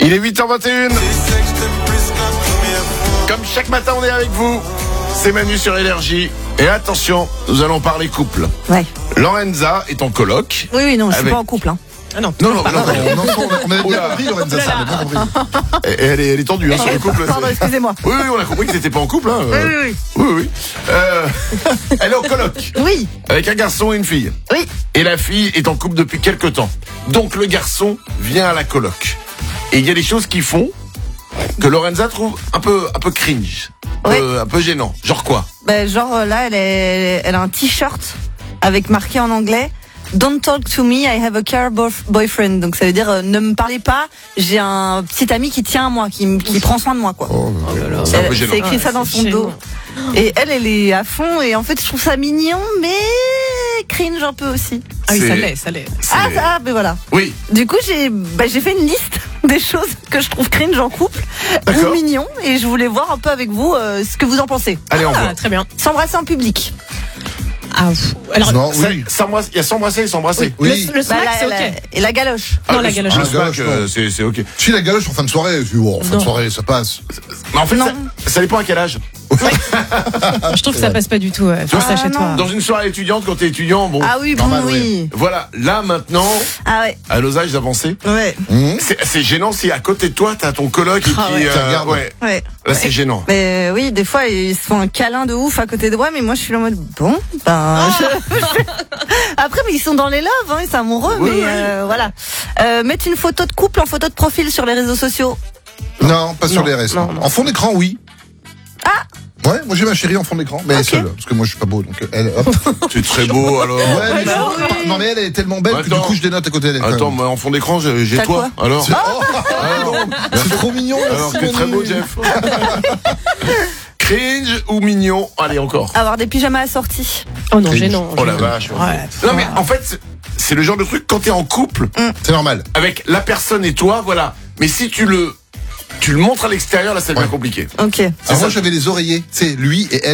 Il est 8h21. Comme chaque matin, on est avec vous. C'est Manu sur Énergie. Et attention, nous allons parler couple. Ouais. Lorenza est en coloc. Oui, non, je suis Avec- pas en couple. Hein. Ah non. Non, on avait bien compris, Lorenza, ça, on a bien compris. Et elle est tendue sur le couple. Pardon, excusez-moi. Oui, on a compris que t'étais pas en couple. Hein. Oui. Elle est en coloc. Oui, Avec un garçon et une fille. oui. Et la fille est en couple depuis quelque temps. Donc le garçon vient à la coloc. Et il y a des choses qu'ils font que Lorenza trouve un peu cringe. Oui. Un peu gênant. Genre quoi? Ben, genre là, elle a un t-shirt avec marqué en anglais Don't talk to me, I have a care boyfriend. Donc ça veut dire ne me parlez pas, j'ai un petit ami qui tient à moi, qui prend soin de moi, quoi. C'est un peu gênant. C'est écrit ça dans son dos. Et elle est à fond, et en fait je trouve ça mignon, mais cringe un peu aussi. Ah oui, C'est- ça l'est. Ah, ben voilà. Oui. Du coup, j'ai fait une liste des choses que je trouve cringe en couple D'accord. ou mignon, et je voulais voir un peu avec vous ce que vous en pensez. Allez, on voit. Ah, très bien. S'embrasser en public. Ah, alors, Non, Ça- oui. s'embrasser- Il y a s'embrasser et s'embrasser. Oui. le smack, c'est la- ok. Et la galoche. Non, la galoche. Le Ah, smack, galoche, non. c'est ok. Si la galoche en fin de soirée, je dis, oh, en fin de Non. soirée, ça passe. Mais en fait, Non. ça dépend à quel âge. Je trouve que ça passe pas du tout. Fais ça chez non. toi. Dans une soirée étudiante, quand t'es étudiant, bon. Ah oui, bon, Normal, oui. Voilà, là maintenant, Ah ouais. à nos âges avancés, Ouais. c'est gênant si à côté de toi, t'as ton coloc qui. Ah ouais. Qui regarde. Ouais. Là, c'est gênant. Mais oui, des fois, ils se font un câlin de ouf à côté de moi, mais moi, je suis là en mode, bon, Après, mais ils sont dans les loves, hein, ils sont amoureux, Oui, mais oui. voilà. Mettre une photo de couple en photo de profil sur les réseaux sociaux. Non, pas sur Non, les restes. non, non. En fond d'écran, oui. Ah. Ouais, moi j'ai ma chérie en fond d'écran, mais Ok. seule, parce que moi je suis pas beau, donc elle, hop. C'est très beau alors. Ouais, mais bah oui. non, mais elle est tellement belle que Attends. du coup je dénote à côté d'elle. Attends, mais en fond d'écran, j'ai T'as toi. quoi Alors. C'est c'est trop mignon. Alors merci, que très beau, Manu. Jeff. Cringe ou mignon? Allez, encore. Avoir des pyjamas assortis. Oh non, Cringe. gênant. Oh la vache. Ouais. Non, mais en fait, c'est le genre de truc quand t'es en couple C'est normal. avec la personne et toi, voilà. Mais si tu le montres à l'extérieur, là, ça devient compliqué. Ok. Alors moi j'avais les oreillers, c'est lui et elle.